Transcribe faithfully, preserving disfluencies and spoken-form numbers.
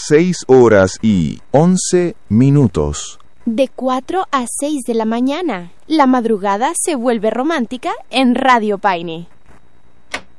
seis horas y once minutos. De cuatro a seis de la mañana, la madrugada se vuelve romántica en Radio Paine.